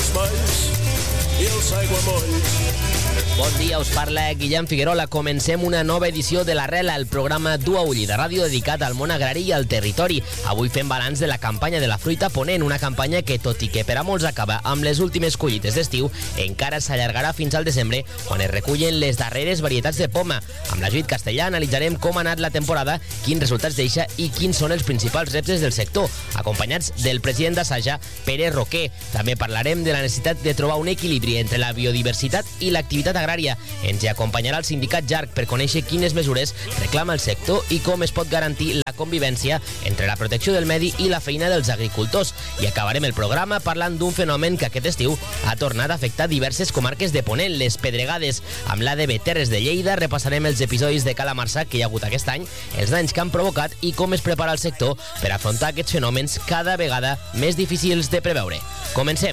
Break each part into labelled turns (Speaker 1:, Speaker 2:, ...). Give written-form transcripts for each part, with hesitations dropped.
Speaker 1: els molls i els aiguamolls.
Speaker 2: Bon dia, us parla Guillem Figuerola. Comencem una nova edició de l'Arrel, el programa d'Ua Ull de ràdio dedicat al món agrari i al territori. Avui fem balanç de la campanya de la fruita ponent, una campanya que, tot i que per a molts acaba amb les últimes collites d'estiu, encara s'allargarà fins al desembre, quan es recullen les darreres varietats de poma. Amb la Judit Castellà analitzarem com ha anat la temporada, quins resultats deixa i quins són els principals reptes del sector, acompanyats del president d'Asaja, Pere Roquer. També parlarem de la necessitat de trobar un equilibri entre la biodiversitat i l'activitat agrària. Ens hi acompanyarà el sindicat JARC per conèixer quines mesures reclama el sector i com es pot garantir la convivència entre la protecció del medi i la feina dels agricultors. I acabarem el programa parlant d'un fenomen que aquest estiu ha tornat a afectar diverses comarques de Ponent, les pedregades. Amb l'ADB Terres de Lleida repassarem els episodis de Calamarsa que hi ha hagut aquest any, els danys que han provocat i com es prepara el sector per afrontar aquests fenòmens cada vegada més difícils de preveure. Comencem!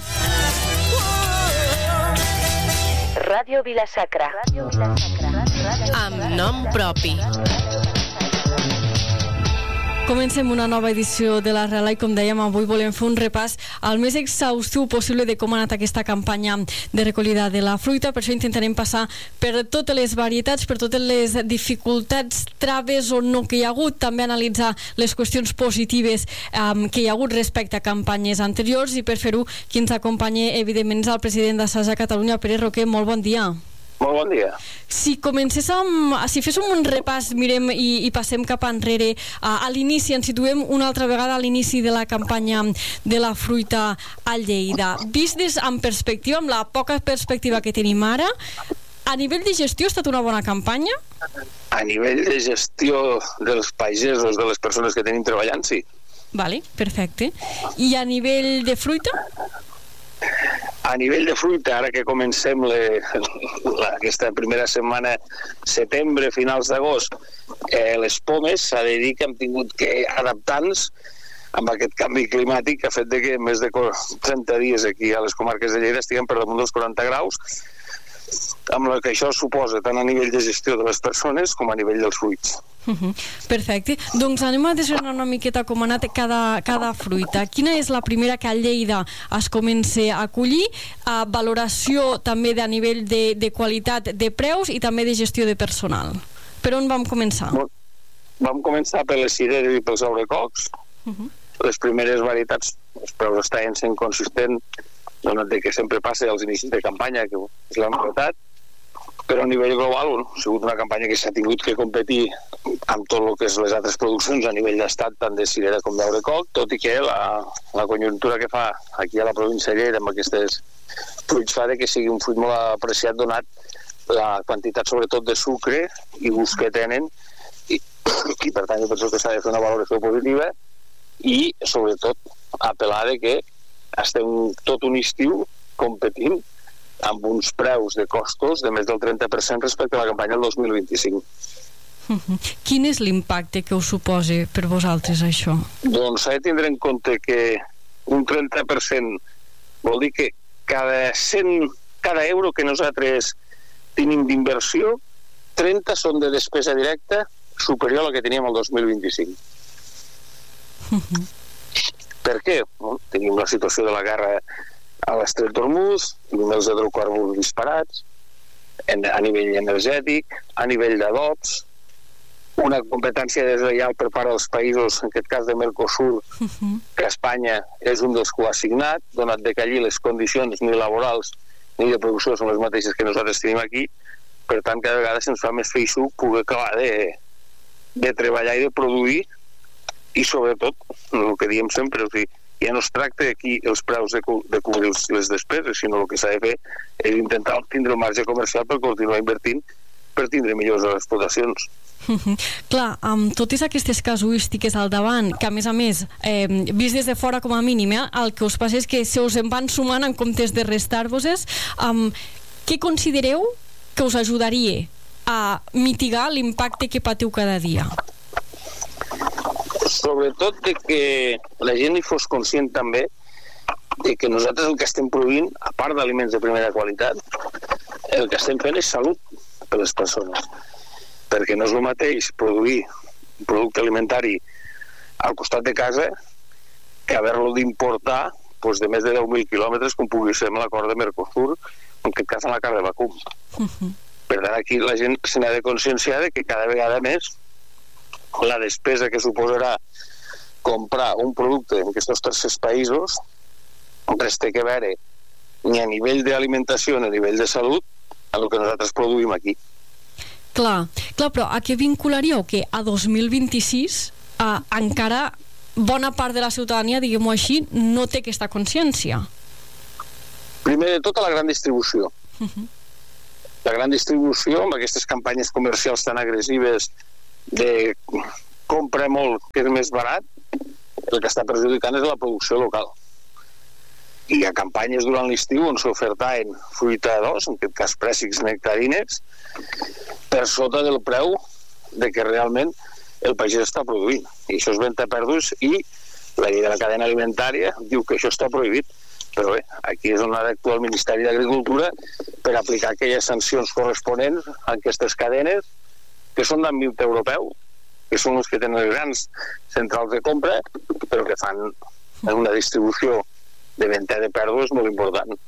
Speaker 3: Ràdio Vila-sacra.
Speaker 4: Amb nom propi.
Speaker 5: Comencem una nova edició de l'Arrel i, com dèiem, avui volem fer un repàs al més exhaustiu possible de com ha anat aquesta campanya de recollida de la fruita. Per això intentarem passar per totes les varietats, per totes les dificultats, traves o no que hi ha hagut, també analitzar les qüestions positives que hi ha hagut respecte a campanyes anteriors, i per fer-ho qui ens acompanya, evidentment, és el president d'Asaja Catalunya, Pere Roquer. Molt bon dia.
Speaker 6: Molt bon dia.
Speaker 5: Si féssim un repàs, mirem i passem cap enrere a l'inici, ens situem una altra vegada a l'inici de la campanya de la fruita a Lleida. Vist en perspectiva, amb la poca perspectiva que tenim ara, a nivell de gestió ha estat una bona campanya?
Speaker 6: A nivell de gestió dels pagesos, de les persones que tenim treballant, sí.
Speaker 5: Vale, perfecte. I a nivell de fruita?
Speaker 6: A nivell de fruita, ara que comencem aquesta primera setmana, setembre, finals d'agost, les pomes s'ha de dir que hem tingut que adaptar-nos amb aquest canvi climàtic que ha fet que més de 30 dies aquí a les comarques de Lleida estiguem per damunt dels 40 graus, amb el que això suposa tant a nivell de gestió de les persones com a nivell dels fruits.
Speaker 5: Perfecte. Doncs anem a desgranar una miqueta com ha anat cada fruita. Quina és la primera que a Lleida es comença a collir? Valoració també a nivell de qualitat de preus i també de gestió de personal. Per on vam començar?
Speaker 6: Vam començar per les cireres i pels aurecocs. Les primeres varietats, els preus estaven sent consistents, donat que sempre passa als inicis de campanya, que és la novetat, però a nivell global ha sigut una campanya que s'ha tingut que competir amb tot el que és les altres produccions a nivell d'estat, tant de cirera com d'aurecoc, tot i que la conjuntura que fa aquí a la província de Lleida amb aquests fruits fa que sigui un fruit molt apreciat, donat la quantitat sobretot de sucre i gust que tenen, i per tant jo penso que s'ha de fer una valoració positiva i sobretot apel·lar que estem tot un estiu competint amb uns preus de costos de més del 30% respecte a la campanya del 2025.
Speaker 5: Quin és l'impacte que us suposa per vosaltres això?
Speaker 6: Doncs s'ha de tindre en compte que un 30% vol dir que cada euro que nosaltres tenim d'inversió, 30 són de despesa directa superior a la que teníem el 2025. Per què? Tenim la situació de la guerra a l'Estret d'Ormuz, tenim els hidrocarburs disparats, a nivell energètic, a nivell d'adobs, una competència deslleial per part dels països, en aquest cas de Mercosur, que Espanya és un dels que ho ha signat, donat que allí les condicions ni laborals ni de producció són les mateixes que nosaltres tenim aquí, per tant cada vegada se'ns fa més feixuc poder acabar de treballar i de produir, i sobretot, el que diem sempre, o sigui, ja no es tracta aquí els preus de cobrir les despeses, sinó el que s'ha de fer és intentar tindre el marge comercial per continuar invertint per tindre millors explotacions.
Speaker 5: Clar, amb totes aquestes casuístiques al davant, que a més, vist des de fora com a mínim, el que us passa és que se us en van sumant en comptes de restar-vos-es, què considereu que us ajudaria a mitigar l'impacte que patiu cada dia?
Speaker 6: Sobretot que la gent hi fos conscient també que nosaltres el que estem produint, a part d'aliments de primera qualitat, el que estem fent és salut per les persones, perquè no és el mateix produir un producte alimentari al costat de casa que haver-lo d'importar doncs, de més de 10.000 quilòmetres, com pugui ser amb l'acord de Mercosur, en aquest cas amb la carn de vacum. Per tant, aquí la gent se n'ha de conscienciar de que cada vegada més la despesa que suposarà comprar un producte en aquests tercers països res té que veure ni a nivell d'alimentació ni a nivell de salut a el que nosaltres produïm aquí.
Speaker 5: Clar, però a què vincularíeu que a 2026 encara bona part de la ciutadania, diguem-ho així, no té aquesta consciència?
Speaker 6: Primer de tot, a la gran distribució. La gran distribució, amb aquestes campanyes comercials tan agressives de compra molt, que és més barat, el que està perjudicant és la producció local. Hi ha campanyes durant l'estiu on s'ofertaven fruita d'os, en aquest cas préssecs, nectarines, per sota del preu de que realment el pagès està produint. I això és venda a pèrdues i la llei de la cadena alimentària diu que això està prohibit. Però bé, aquí és on ha d'actuar el Ministeri d'Agricultura per aplicar aquelles sancions corresponents a aquestes cadenes que són d'àmbit europeu, que són els que tenen les grans centrals de compra, però que fan una distribució de venda de pèrdues molt important.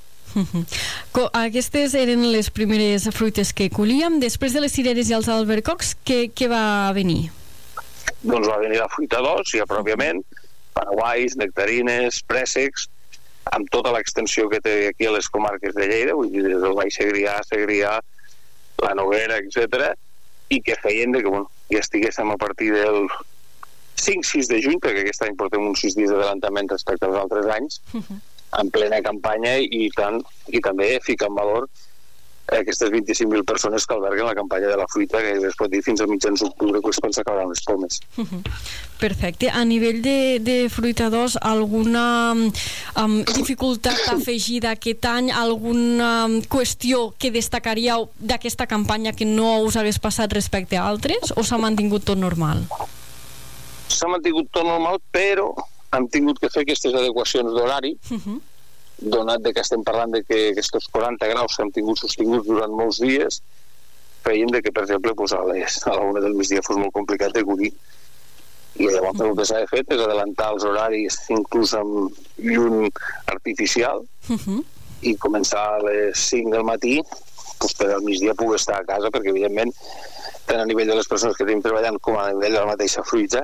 Speaker 5: Aquestes eren les primeres fruites que collíem. Després de les cireres i els albercocs, què va venir?
Speaker 6: Doncs va venir la fruita d'os, ja pròpiament, paraguais, nectarines, préssecs, amb tota l'extensió que té aquí a les comarques de Lleida, vull dir, des del Baix Segrià, la Noguera, etc., i que feien que ja estiguéssim a partir del 5-6 de juny, perquè aquest any portem uns 6 dies d'adelantament respecte als altres anys, en plena campanya i també fica en valor aquestes 25.000 persones que alberguen la campanya de la fruita, que es pot dir fins a mitjans d'octubre, quan s'acabaran les pomes.
Speaker 5: Perfecte. A nivell de fruita d'os, alguna dificultat afegida aquest any, alguna qüestió que destacaríeu d'aquesta campanya que no us hagués passat respecte a altres, o s'ha mantingut tot normal?
Speaker 6: S'ha mantingut tot normal, però hem tingut que fer aquestes adequacions d'horari, donat que estem parlant de que aquests 40 graus s'han tingut sostinguts durant molts dies, feien que, per exemple, a la 1 del migdia fos molt complicat de collir. I llavors el que s'ha fet és adelantar els horaris inclús amb llum artificial i començar a les 5 del matí per al migdia poder estar a casa, perquè evidentment tant a nivell de les persones que tenim treballant com a nivell de la mateixa fruita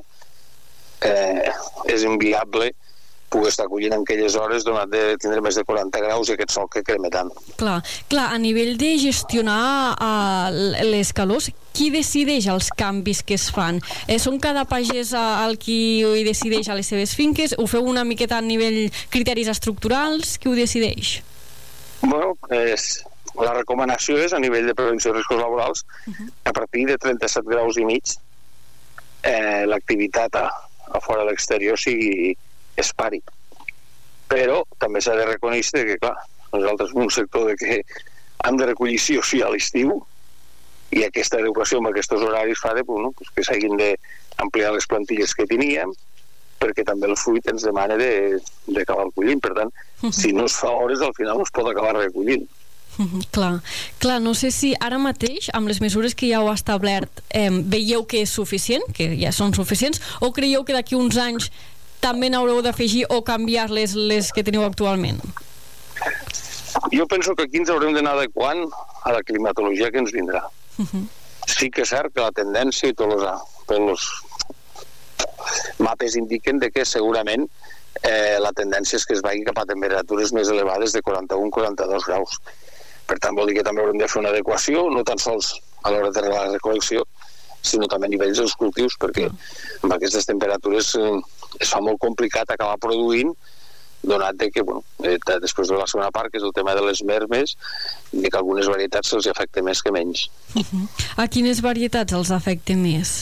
Speaker 6: és inviable poder estar collint en aquelles hores donat de tindre més de 40 graus i aquest sol que crema tant.
Speaker 5: Clar, a nivell de gestionar les calors, qui decideix els canvis que es fan? Són cada pagès el qui ho decideix a les seves finques? Ho feu una miqueta a nivell criteris estructurals? Qui ho decideix?
Speaker 6: Bueno, la recomanació és a nivell de prevenció de riscos laborals a partir de 37 graus i mig l'activitat a fora a l'exterior es pari. Però també s'ha de reconèixer que, clar, nosaltres som un sector que hem de recollir sí o sí a l'estiu i aquesta adequació amb aquests horaris fa que s'hagin d'ampliar les plantilles que teníem perquè també el fruit ens demana d'acabar collint. Per tant, si no es fa hores, al final no es pot acabar recollint.
Speaker 5: Clar, no sé si ara mateix, amb les mesures que ja heu establert, veieu que és suficient, que ja són suficients, o creieu que d'aquí uns anys també n'haureu d'afegir o canviar les que teniu actualment?
Speaker 6: Jo penso que aquí ens haurem d'anar adequant a la climatologia que ens vindrà. Sí que és cert que la tendència i tots els mapes indiquen que segurament la tendència és que es vagi cap a temperatures més elevades de 41-42 graus. Per tant, vol dir que també haurem de fer una adequació, no tan sols a l'hora de la recol·lecció, sinó també a nivells dels cultius, perquè amb aquestes temperatures es fa molt complicat acabar produint, donat que, després de la segona part, que és el tema de les mermes, i que algunes varietats se'ls afecta més que menys.
Speaker 5: A quines varietats els afecta més?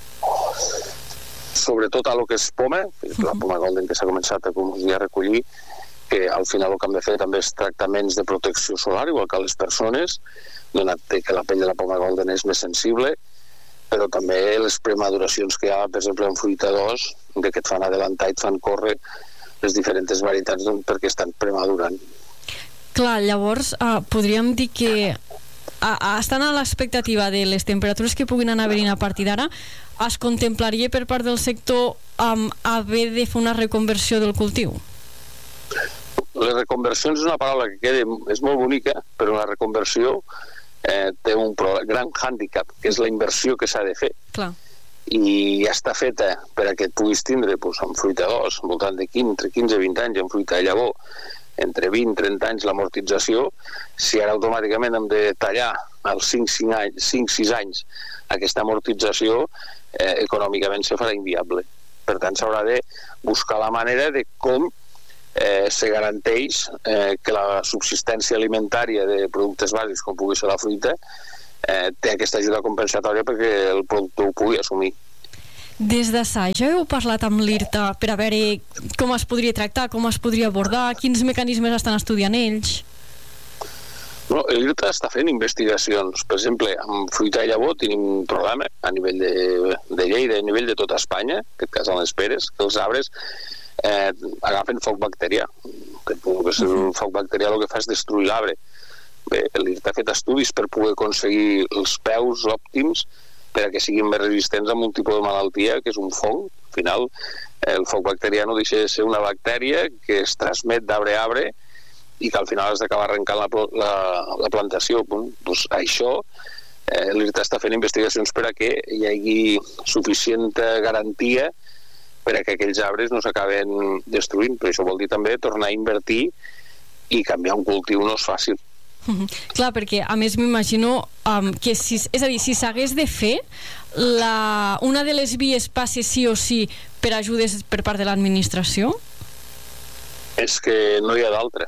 Speaker 6: Sobretot a lo que és poma, la poma golden que s'ha començat a recollir, que al final el que hem de fer també és tractaments de protecció solar, igual que a les persones, donat que la pell de la poma golden és més sensible, però també les premaduracions que hi ha, per exemple, en fruita d'os, que et fan adelantar i et fan córrer les diferents varietats perquè estan premadurant.
Speaker 5: Clar, llavors podríem dir que estan a l'expectativa de les temperatures que puguin anar venint a partir d'ara, es contemplaria per part del sector haver de fer una reconversió del cultiu?
Speaker 6: Les reconversions és una paraula que és molt bonica, però la reconversió té un gran hàndicap, que és la inversió que s'ha de fer.
Speaker 5: Clar.
Speaker 6: I ja està feta per a que et puguis tindre amb fruita d'os, al voltant de entre 15 i 20 anys, amb fruita de llavor, entre 20 i 30 anys l'amortització. Si ara automàticament hem de tallar als 5-6 anys aquesta amortització, econòmicament se farà inviable. Per tant, s'haurà de buscar la manera de com se garanteix que la subsistència alimentària de productes bàsics, com pugui ser la fruita, té aquesta ajuda compensatòria perquè el productor ho pugui assumir.
Speaker 5: Des d'Assai ja heu parlat amb l'IRTA per a veure com es podria tractar, com es podria abordar, quins mecanismes estan estudiant ells?
Speaker 6: No, l'IRTA està fent investigacions. Per exemple, amb fruita de llavor tenim un problema a nivell de Lleida, a nivell de tota Espanya, en aquest cas a les peres, que els arbres agafen foc bacterià. El foc bacterià el que fa és destruir l'arbre. Bé, l'IRTA ha fet estudis per poder aconseguir els peus òptims per a que siguin més resistents a un tipus de malaltia, que és un fong. Al final, el foc bacterià no deixa de ser una bactèria que es transmet d'arbre a arbre i que al final has d'acabar arrencant la plantació. Doncs això, l'IRTA està fent investigacions per a que hi hagi suficient garantia per a que aquells arbres no s'acaben destruint. Però això vol dir també tornar a invertir i canviar un cultiu no és fàcil.
Speaker 5: Clar, perquè a més m'imagino que és a dir, si s'hagués de fer una de les vies passa sí o sí per ajudes per part de l'administració?
Speaker 6: És que no hi ha d'altra.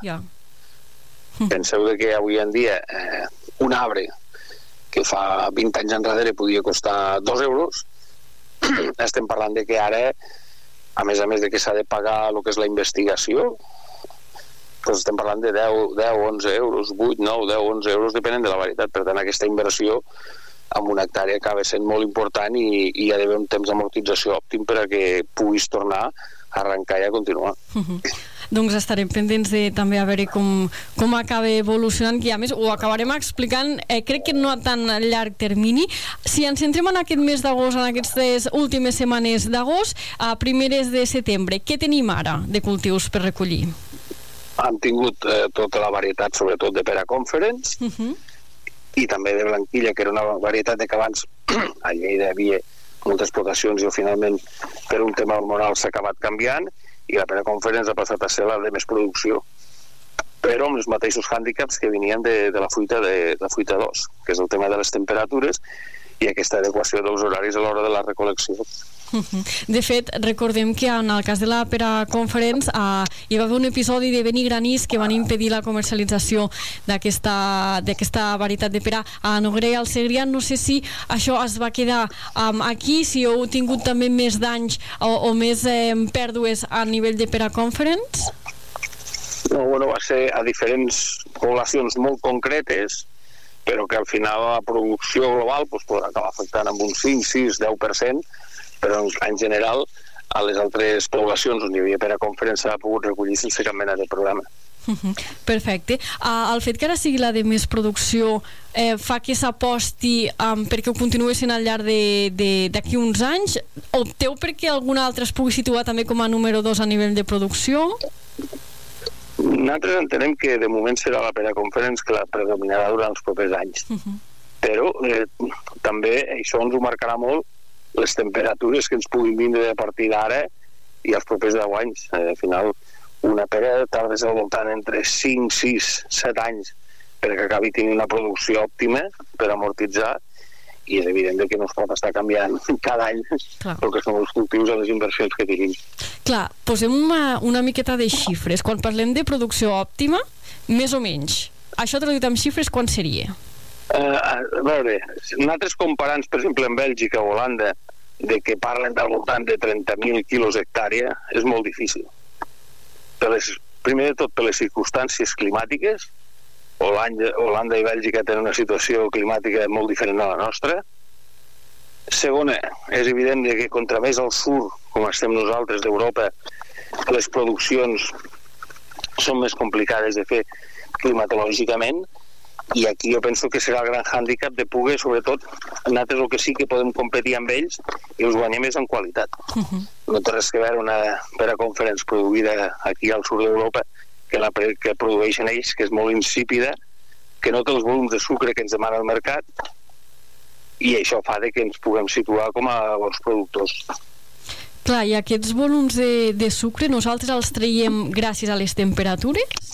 Speaker 6: Penseu que avui en dia un arbre que fa 20 anys enrere podia costar 2 euros, estem parlant de que ara, a més de que s'ha de pagar el que és la investigació, doncs estem parlant de 10, 11 euros, 8, 9, 10, 11 euros, depenent de la varietat. Per tant, aquesta inversió en una hectàrea acaba sent molt important i hi ha d'haver un temps d'amortització òptim per a que puguis tornar a arrencar i a continuar.
Speaker 5: Doncs estarem pendents de també a veure com acaba evolucionant, que a més ho acabarem explicant, crec que no a tan llarg termini. Si ens centrem en aquest mes d'agost, en aquestes últimes setmanes d'agost, a primeres de setembre, què tenim ara de cultius per recollir?
Speaker 6: Hem tingut tota la varietat, sobretot de pera Conference, i també de blanquilla, que era una varietat que abans a Lleida hi havia moltes explotacions i finalment per un tema hormonal s'ha acabat canviant, i la pera Conference ha passat a ser la de més producció, però amb els mateixos hàndicaps que venien de la fruita d'os, que és el tema de les temperatures i aquesta adequació dels horaris a l'hora de la recol·lecció.
Speaker 5: De fet, recordem que en el cas de la pera Conference hi va haver un episodi de vent i granís que van impedir la comercialització d'aquesta varietat de pera a Noguera i al Segrià. No sé si això es va quedar aquí, si heu tingut també més danys o més pèrdues a nivell de pera Conference?
Speaker 6: No, va ser a diferents poblacions molt concretes, però que al final la producció global podrà acabar afectant amb un 5, 6, 10%, però en general a les altres poblacions on hi havia pera Conference s'ha pogut recollir sense cap mena de problema.
Speaker 5: Perfecte. El fet que ara sigui la de més producció fa que s'aposti perquè ho continuï sent al llarg d'aquí uns anys? Opteu perquè algun altre es pugui situar també com a número 2 a nivell de producció?
Speaker 6: Nosaltres entenem que de moment serà la pera Conference que la predominarà durant els propers anys. Però també això ens ho marcarà molt les temperatures que ens puguin vindre a partir d'ara i els propers 10 anys. Al final, una pera tardes al voltant entre 5, 6, 7 anys perquè acabi tenint una producció òptima per amortitzar, i és evident que no es pot estar canviant cada any el que són els cultius a les inversions que tenim.
Speaker 5: Clar, posem una miqueta de xifres. Quan parlem de producció òptima, més o menys, això traduït amb xifres, quan seria?
Speaker 6: A veure, nosaltres comparant, per exemple, en Bèlgica o Holanda, de que parlen del voltant de 30.000 quilos hectàrea, és molt difícil. Primer de tot, per les circumstàncies climàtiques. Holanda i Bèlgica tenen una situació climàtica molt diferent de la nostra. Segona, és evident que contra més al sud, com estem nosaltres d'Europa, les produccions són més complicades de fer climatològicament, i aquí jo penso que serà el gran hàndicap de poder, sobretot, nosaltres el que sí que podem competir amb ells i els guanyem és en qualitat. No té res que veure una pera conference produïda aquí al sud d'Europa que produeixen ells, que és molt insípida, que no té els volums de sucre que ens demana el mercat, i això fa que ens puguem situar com a bons productors.
Speaker 5: Clar, i aquests volums de sucre nosaltres els traiem gràcies a les temperatures?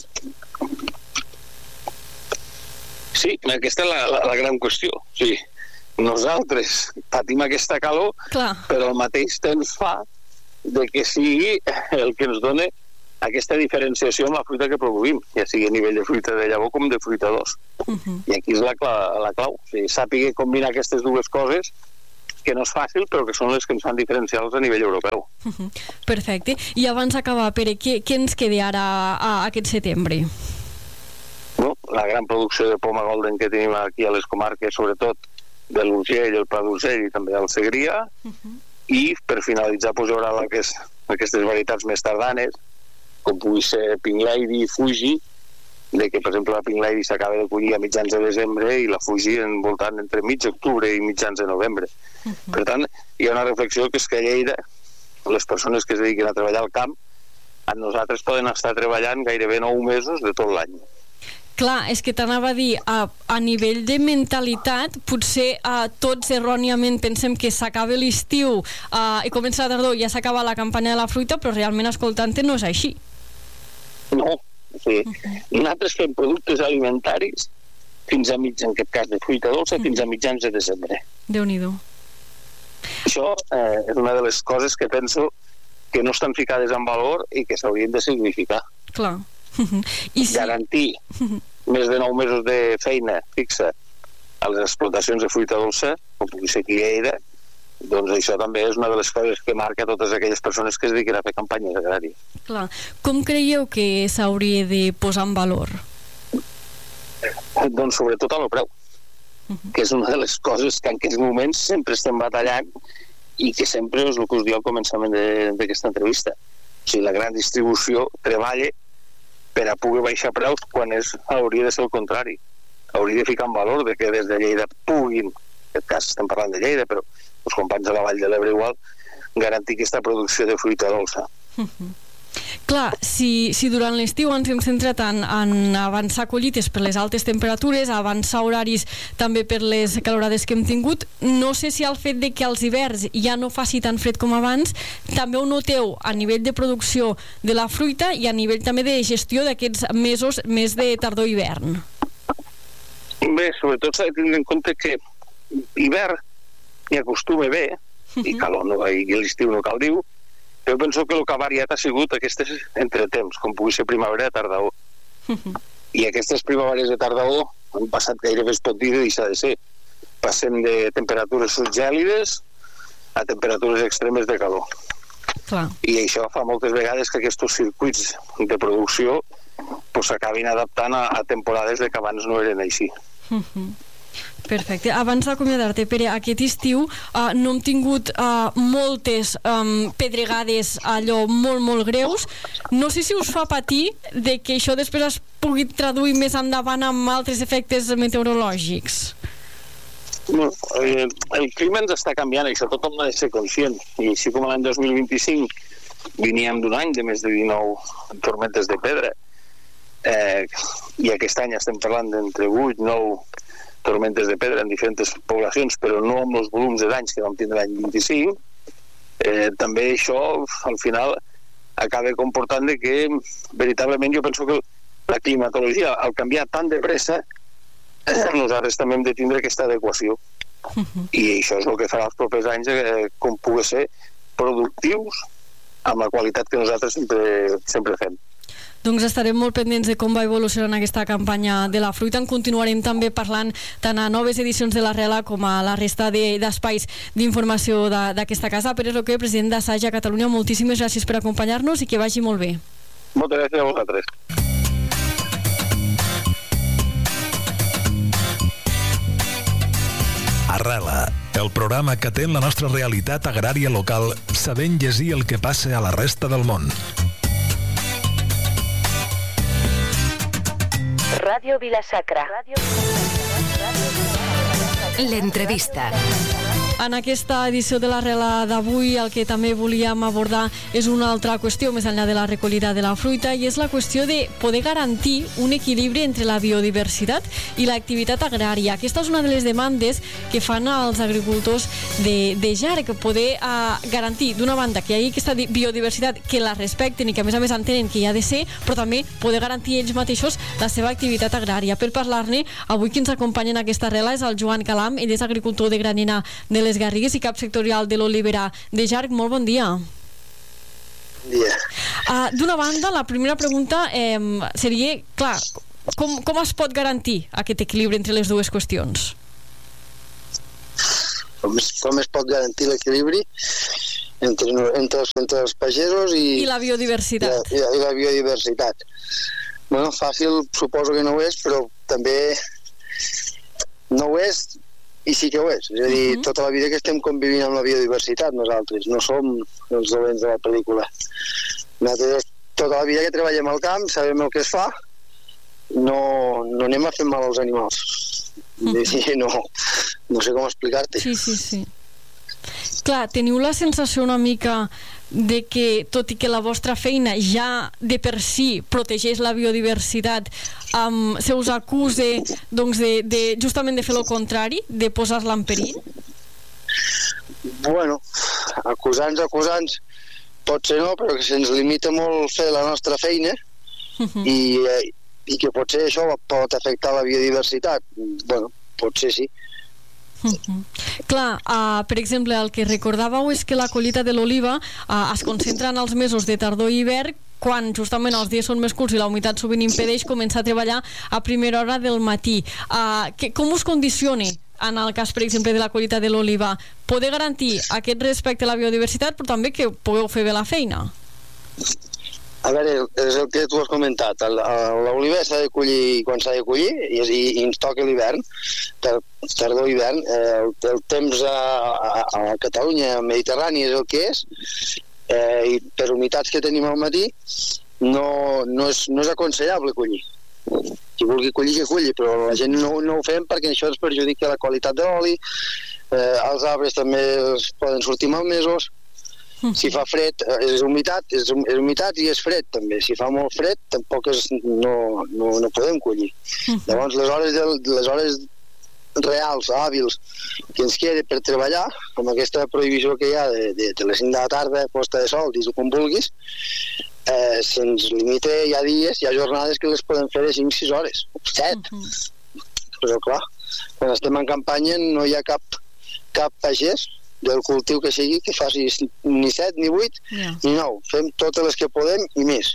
Speaker 6: Sí, aquesta és la gran qüestió. Sí, nosaltres patim aquesta calor, però al mateix temps fa que sigui el que ens dona aquesta diferenciació amb la fruita que produïm, ja sigui a nivell de fruita de llavor com de fruita d'os. I aquí és la clau. O sigui, sàpiga combinar aquestes dues coses, que no és fàcil, però que són les que ens fan diferencials a nivell europeu.
Speaker 5: Perfecte. I abans d'acabar, Pere, què ens queda ara a aquest setembre?
Speaker 6: La gran producció de poma golden que tenim aquí a les comarques, sobretot de l'Urgell, el Pla d'Urgell i també el Segrià, i per finalitzar hi haurà aquestes varietats més tardanes, com pugui ser Pink Lady i Fuji, que per exemple la Pink Lady s'acaba de collir a mitjans de desembre i la Fuji envoltant entre mig d'octubre i mitjans de novembre. Per tant, hi ha una reflexió que és que a Lleida les persones que es dediquen a treballar al camp amb nosaltres poden estar treballant gairebé 9 mesos de tot l'any.
Speaker 5: Clar, és que t'anava a dir, a nivell de mentalitat, potser tots erròniament pensem que s'acaba l'estiu i comença la tardor i ja s'acaba la campanya de la fruita, però realment escoltant-te no és així.
Speaker 6: No, sí. Nosaltres fem productes alimentaris fins a en aquest cas de fruita dolça, fins a mitjans de desembre.
Speaker 5: Déu-n'hi-do.
Speaker 6: Això és una de les coses que penso que no estan ficades en valor i que s'haurien de significar.
Speaker 5: Clar.
Speaker 6: Garantir més de 9 mesos de feina fixa a les explotacions de fruita dolça, com pugui ser aquí a Lleida, doncs això també és una de les coses que marca totes aquelles persones que es dediquen a fer campanyes agràries.
Speaker 5: Clar. Com creieu que s'hauria de posar en valor?
Speaker 6: Doncs sobretot a lo preu, que és una de les coses que en aquests moments sempre estem batallant i que sempre és el que us diu al començament d'aquesta entrevista. O sigui, la gran distribució treballa per a poder baixar preus quan hauria de ser el contrari. Hauria de ficar en valor de que des de Lleida puguin, en aquest cas estem parlant de Lleida, però els companys de la Vall de l'Ebre igual, garantir aquesta producció de fruita dolça.
Speaker 5: Clar, si durant l'estiu ens hem centrat en avançar collites per les altes temperatures, avançar horaris també per les calorades que hem tingut, no sé si el fet de que als hiverns ja no faci tan fred com abans, també ho noteu a nivell de producció de la fruita i a nivell també de gestió d'aquests mesos més de tardor-hivern.
Speaker 6: Bé, sobretot s'ha de tenir en compte que hivern hi acostuma bé, i calor no, i l'estiu no cal dir-ho, jo penso que el que ha variat ha sigut aquestes entretemps, com pugui ser primavera i tardor. I aquestes primaveres de tardor han passat gairebé es pot dir de deixar de ser. Passem de temperatures subgèlides a temperatures extremes de calor.
Speaker 5: Clar.
Speaker 6: I això fa moltes vegades que aquests circuits de producció s'acabin adaptant a temporades que abans no eren així.
Speaker 5: Perfecte. Abans d'acomiadar-te, Pere, aquest estiu no hem tingut moltes pedregades allò molt, molt greus. No sé si us fa patir de que això després es pugui traduir més endavant amb altres efectes meteorològics.
Speaker 6: El clima ens està canviant, això tothom ha de ser conscient. I així com l'any 2025 veníem d'un any de més de 19 tormentes de pedra, i aquest any estem parlant d'entre 8, 9 tormentes de pedra en diferents poblacions, però no amb els volums de danys que vam tindre l'any 25, també això al final acaba comportant que veritablement jo penso que la climatologia al canviar tan de pressa nosaltres també hem de tindre aquesta adequació i això és el que farà els propers anys com pugui ser productius amb la qualitat que nosaltres sempre fem.
Speaker 5: Doncs estarem molt pendents de com va evolucionant aquesta campanya de la fruita. En continuarem també parlant tant a noves edicions de l'Arrela com a la resta d'espais d'informació d'aquesta casa. Pere Roquer, president d'Assaja Catalunya, moltíssimes gràcies per acompanyar-nos i que vagi molt bé.
Speaker 6: Moltes gràcies a vosaltres.
Speaker 7: Arrela, el programa que atén la nostra realitat agrària local, sabent llegir el que passa a la resta del món.
Speaker 3: Ràdio Vila-sacra.
Speaker 4: L'entrevista.
Speaker 5: En aquesta edició de l'Arrela d'avui el que també volíem abordar és una altra qüestió més enllà de la recollida de la fruita, i és la qüestió de poder garantir un equilibri entre la biodiversitat i l'activitat agrària. Aquesta és una de les demandes que fan els agricultors de Jarc, poder garantir d'una banda que hi hagi aquesta biodiversitat, que la respecten i que a més entenen que hi ha de ser, però també poder garantir ells mateixos la seva activitat agrària. Per parlar-ne, avui qui ens acompanya en aquesta Arrela és el Joan Calam, ell és agricultor de Granera de les Garrigues i cap sectorial de l'Olivera de Jarc. Molt bon dia.
Speaker 8: Bon dia.
Speaker 5: D'una banda, la primera pregunta seria, clar, com es pot garantir aquest equilibri entre les dues qüestions?
Speaker 8: Com es pot garantir l'equilibri entre els pagesos i
Speaker 5: la biodiversitat?
Speaker 8: I la biodiversitat. Bueno, fàcil suposo que no ho és, però també no ho és i sí que ho és. És a dir, tota la vida que estem convivint amb la biodiversitat nosaltres, no som els dolents de la pel·lícula. Nosaltres tota la vida que treballem al camp, sabem el que es fa, no anem a fer mal als animals. No sé com explicar-te.
Speaker 5: Sí. Clar, teniu la sensació una mica de que, tot i que la vostra feina ja de per si protegeix la biodiversitat, se us acuse justament de fer el contrari, de posar-la en perill?
Speaker 8: Bueno, acusants, potser no, però que se'ns limita molt fer la nostra feina i que potser això pot afectar la biodiversitat. Bueno, potser sí.
Speaker 5: Clar, per exemple, el que recordàveu és que la collita de l'oliva es concentra en els mesos de tardor i hivern, quan justament els dies són més curts i la humitat sovint impedeix començar a treballar a primera hora del matí. Com us condiciona, en el cas, per exemple, de la collita de l'oliva, poder garantir aquest respecte a la biodiversitat, però també que pugueu fer bé la feina?
Speaker 8: A veure, és el que tu has comentat. L'oliva s'ha de collir quan s'ha de collir i ens toca l'hivern, tardor i hivern. El temps a Catalunya, al Mediterrani, és el que és, i per humitats que tenim al matí no és aconsellable collir. Qui vulgui collir, que colli, però la gent no ho fem perquè això ens perjudica la qualitat de l'oli. Els arbres també poden sortir malmesos. Si fa fred és humitat i és fred també. Si fa molt fred tampoc no podem collir. Llavors les hores reals, hàbils que ens queda per treballar, amb aquesta prohibició que hi ha de les 5 de la tarda, posta de sol, dis-ho com vulguis, se'ns limita, hi ha dies, hi ha jornades que les podem fer de 5-6 hores, 7. Però clar, quan estem en campanya no hi ha cap pagès del cultiu que sigui que faci ni 7, ni 8, ni 9. Fem totes les que podem i més.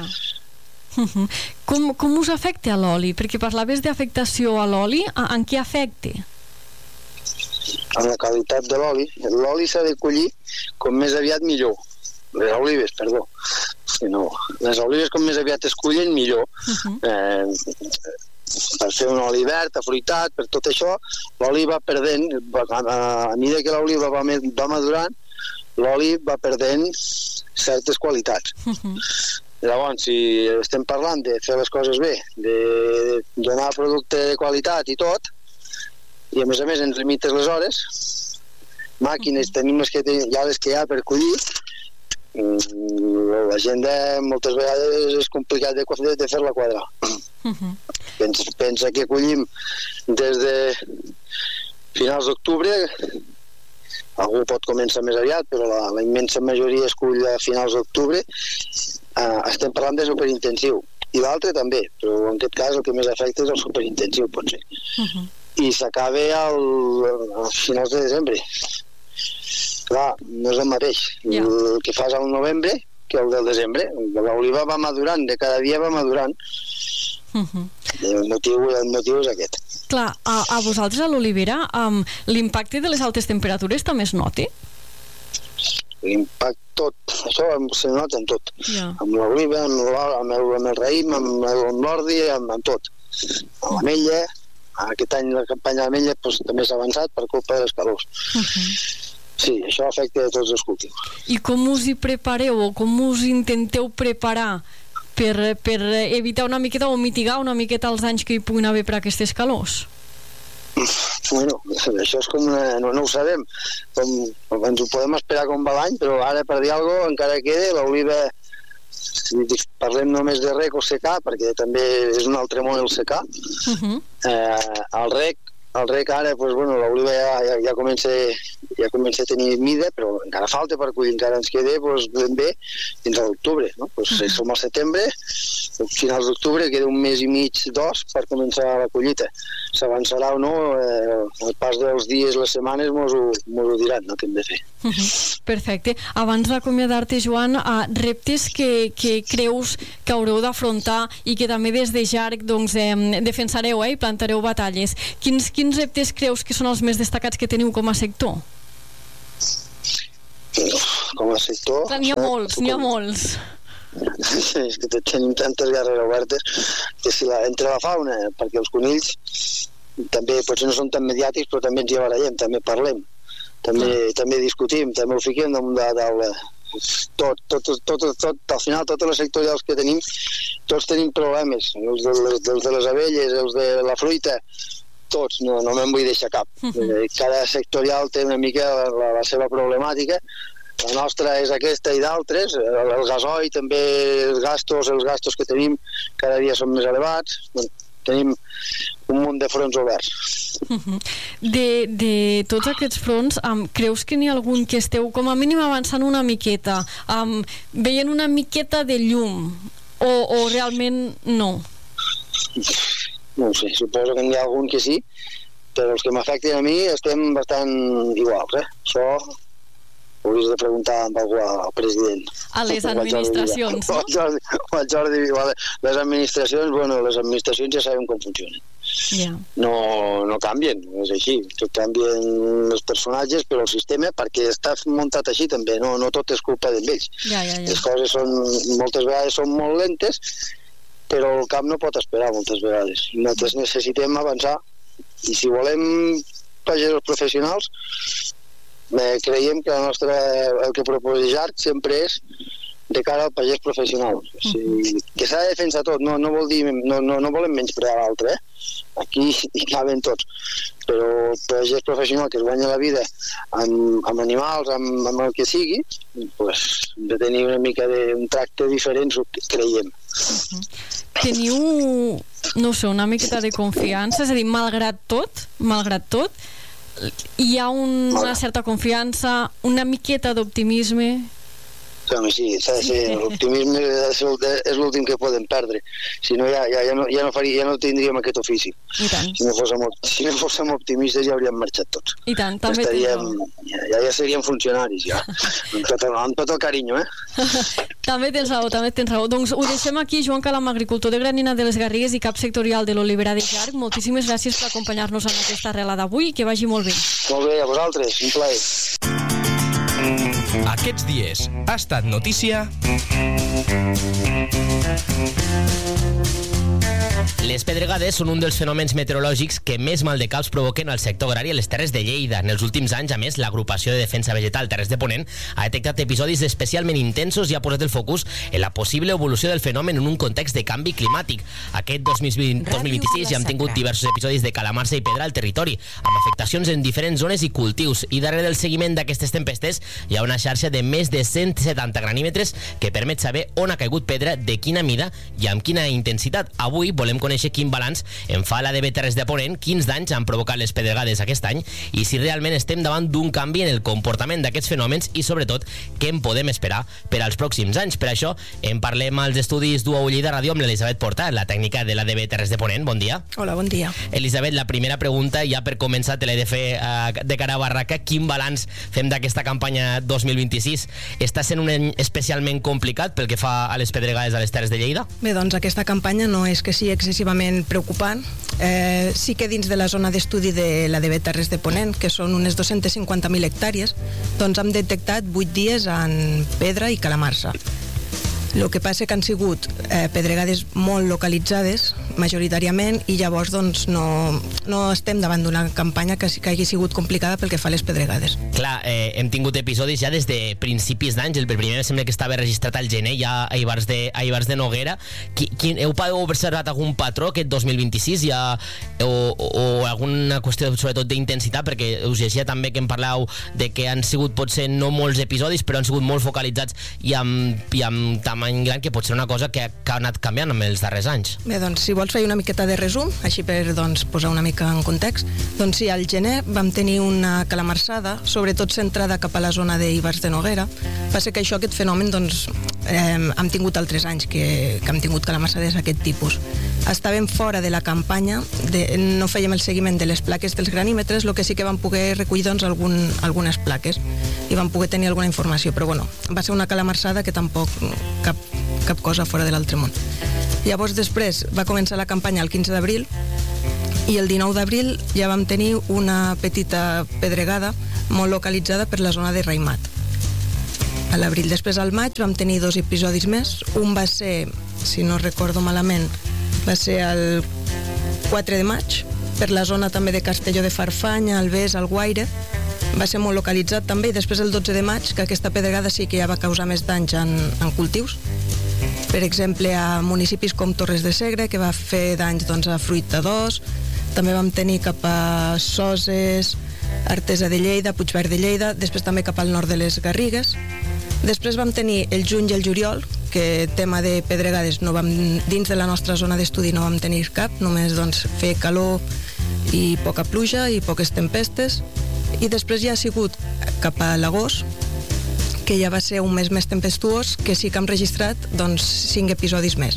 Speaker 5: Com us afecta l'oli? Perquè parlaves d'afectació a l'oli. En què afecta?
Speaker 8: En la qualitat de l'oli. L'oli s'ha de collir com més aviat millor. Les olives, perdó. Les olives com més aviat es collen millor. Per fer un oli verd, afruitat, per tot això, l'oli va perdent, a mesura que l'oliva va madurant, l'oli va perdent certes qualitats. Llavors, si estem parlant de fer les coses bé, de donar producte de qualitat i tot, i a més ens limites les hores, màquines tenim les que hi ha per collir, l'agenda moltes vegades és complicat de fer-la quadrar. Pensa que collim des de finals d'octubre, algú pot començar més aviat, però la immensa majoria es cull a finals d'octubre. Estem parlant de superintensiu, i l'altre també, però en aquest cas el que més afecta és el superintensiu, potser. I s'acaba a finals de desembre. Clar, no és el mateix el que fas al novembre que el del desembre. L'oliva va madurant, de cada dia va madurant. El motiu és aquest.
Speaker 5: Clar, a vosaltres a l'olivera l'impacte de les altes temperatures també es nota?
Speaker 8: L'impacte tot, això se nota en tot, amb l'oliva, amb el raïm, amb l'ordi, amb tot, amb l'ametlla. Aquest any la campanya d'ametlla també s'ha avançat per culpa dels calors. Sí, això afecta a tots els cultius.
Speaker 5: I com us hi prepareu o com us intenteu preparar per evitar una miqueta o mitigar una miqueta els danys que hi puguin haver per aquestes calors?
Speaker 8: Bueno, això és com no ho sabem, ens ho podem esperar com va l'any, però ara per dir alguna cosa encara queda. L'oliva, si parlem només de rec o secà, perquè també és un altre món el secà. El rec ara, doncs, bueno, l'oliva ja comença a tenir mida, però encara falta per collir, encara ens queda ben bé fins a l'octubre, no? Som al setembre, a finals d'octubre queda un mes i mig, 2 per començar la collita. S'avançarà o no, el pas dels dies, les setmanes mos ho diran, no? Què hem de fer.
Speaker 5: Perfecte. Abans d'acomiadar-te, Joan, reptes que creus que haureu d'afrontar i que també des de llarg defensareu i plantareu batalles. Quins reptes creus que són els més destacats que teniu com a sector?
Speaker 8: Com a sector?
Speaker 5: N'hi ha molts.
Speaker 8: És que tenim tantes guerres obertes que entre la fauna, perquè els conills també potser no són tan mediàtics, però també ens hi barallem, també parlem, també discutim, també ho fiquem damunt de la taula. Al final totes les sectorials que tenim, tots tenim problemes, els de les abelles, els de la fruita, tots, no me'n vull deixar cap. Cada sectorial té una mica la seva problemàtica. La nostra és aquesta i d'altres. El gasoil també, els gastos que tenim cada dia són més elevats. Tenim un munt de fronts oberts.
Speaker 5: De tots aquests fronts, creus que n'hi ha algun que esteu com a mínim avançant una miqueta, veient una miqueta de llum, o realment no?
Speaker 8: No ho sé, suposo que n'hi ha algun que sí, però els que m'afecten a mi estem bastant iguals, Això ho hauries de preguntar amb algú al president.
Speaker 5: A les administracions, no?
Speaker 8: O al Jordi. Les administracions ja sabem com funcionen. No canvien, és així. Tot canvien els personatges, però el sistema, perquè està muntat així també, no tot és culpa d'ells. Les coses moltes vegades són molt lentes, però el camp no pot esperar moltes vegades. Nosaltres necessitem avançar, i si volem pagesos professionals, creiem que el que proposa JARC sempre és de cara al pagès professional. Que s'ha de defensar tot, no vol dir, no volem menysprear l'altre, aquí hi caben tots, però el pagès professional que es guanya la vida amb animals, amb el que sigui, hem de tenir una mica d'un tracte diferent, creiem.
Speaker 5: Teniu, no sé, una miqueta de confiança, és a dir, malgrat tot, hi ha una certa confiança, una miqueta d'optimisme?
Speaker 8: Sí, l'optimisme és l'últim que podem perdre, si no ja no tindríem aquest ofici. Si no fóssim optimistes ja hauríem marxat tots.
Speaker 5: I tant, també
Speaker 8: ja seríem funcionaris, ja, amb tot el carinyo,
Speaker 5: També tens raó. Doncs ho deixem aquí. Joan Calam, agricultor de Granina de les Garrigues i cap sectorial de l'Olivera de JARC. Moltíssimes gràcies per acompanyar-nos en aquesta arrela d'avui i que vagi molt bé.
Speaker 8: Molt bé, a vosaltres, un plaer.
Speaker 9: Aquests dies ha estat notícia...
Speaker 2: Les pedregades són un dels fenòmens meteorològics que més maldecaps provoquen al sector agrari a les Terres de Lleida. En els últims anys, a més, l'Agrupació de Defensa Vegetal Terres de Ponent ha detectat episodis especialment intensos i ha posat el focus en la possible evolució del fenomen en un context de canvi climàtic. Aquest 2026 ja hem tingut diversos episodis de calamarsa i pedra al territori, amb afectacions en diferents zones i cultius, i darrere del seguiment d'aquestes tempestes hi ha una xarxa de més de 170 granímetres que permet saber on ha caigut pedra, de quina mida i amb quina intensitat. Avui volem conèixer quin balanç en fa l'ADB Terres de Ponent, quins danys han provocat les pedregades aquest any i si realment estem davant d'un canvi en el comportament d'aquests fenòmens i, sobretot, què en podem esperar per als pròxims anys. Per això en parlem als estudis d'UA Ullida Ràdio amb l'Elisabet Porta, la tècnica de l'ADB Terres de Ponent. Bon dia.
Speaker 10: Hola, bon dia.
Speaker 2: Elisabet, la primera pregunta, ja per començar, te l'he de fer de cara a barraca. Quin balanç fem d'aquesta campanya 2026? Està sent un any especialment complicat pel que fa a les pedregades a les Terres de Lleida?
Speaker 10: Bé, doncs aquesta campanya no és que sigui excessivament preocupant. Sí que dins de la zona d'estudi de l'ADB Terres de Ponent, que són unes 250.000 hectàrees, doncs hem detectat 8 dies en pedra i calamarsa. El que passa que han sigut pedregades molt localitzades, majoritàriament, i llavors doncs, no estem davant d'una campanya que hagi sigut complicada pel que fa a les pedregades.
Speaker 2: Clar, hem tingut episodis ja des de principis d'anys. El primer em sembla que estava registrat al gener ja a Ivars de Noguera. Heu observat algun patró aquest 2026 ja, o alguna qüestió sobretot d'intensitat? Perquè us llegia també que em parleu de que han sigut potser no molts episodis, però han sigut molt focalitzats i amb tamany gran, que pot ser una cosa que ha anat canviant en els darrers anys.
Speaker 10: Bé, doncs, si vols fer una miqueta de resum, així per posar una mica en context, doncs sí, al gener vam tenir una calamarsada, sobretot centrada cap a la zona d'Ivars de Noguera. Va ser que aquest fenomen, doncs, hem tingut altres anys que hem tingut calamarsades d'aquest tipus. Estàvem fora de la campanya, no fèiem el seguiment de les plaques dels granímetres, el que sí que vam poder recollir doncs, algunes plaques i vam poder tenir alguna informació, però bueno, va ser una calamarsada que tampoc cap cosa fora de l'altre món. Llavors després va començar la campanya el 15 d'abril i el 19 d'abril ja vam tenir una petita pedregada molt localitzada per la zona de Raimat. A l'abril. Després al maig vam tenir 2 episodis més. Un va ser, si no recordo malament, va ser el 4 de maig, per la zona també de Castelló de Farfanya, Albés, Alguaire. Va ser molt localitzat també, i després el 12 de maig, que aquesta pedregada sí que ja va causar més danys en cultius. Per exemple, a municipis com Torres de Segre, que va fer danys a fruita d'os. També vam tenir cap a Soses, Artesa de Lleida, Puigverd de Lleida, després també cap al nord de les Garrigues. Després vam tenir el juny i el juliol, que tema de pedregades dins de la nostra zona d'estudi no vam tenir cap, només fer calor i poca pluja i poques tempestes. I després ja ha sigut cap a l'agost, que ja va ser un mes més tempestuós, que sí que hem registrat 5 episodis més.